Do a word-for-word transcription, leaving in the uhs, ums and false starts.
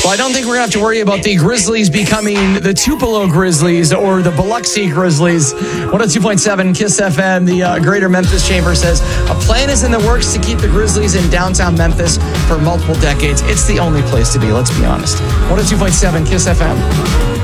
Well, I don't think we're going to have to worry about the Grizzlies becoming the Tupelo Grizzlies or the Biloxi Grizzlies. one oh two point seven KISS F M, the uh, Greater Memphis Chamber says a plan is in the works to keep the Grizzlies in downtown Memphis for multiple decades. It's the only place to be, let's be honest. one oh two point seven KISS F M.